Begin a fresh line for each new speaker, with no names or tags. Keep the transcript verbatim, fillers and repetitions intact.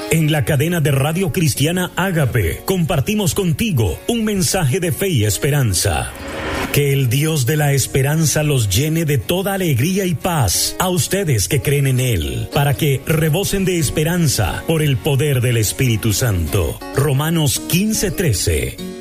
En la cadena de Radio Cristiana Ágape compartimos contigo un mensaje de fe y esperanza. Que el Dios de la esperanza los llene de toda alegría y paz a ustedes que creen en Él, para que rebosen de esperanza por el poder del Espíritu Santo. Romanos quince trece.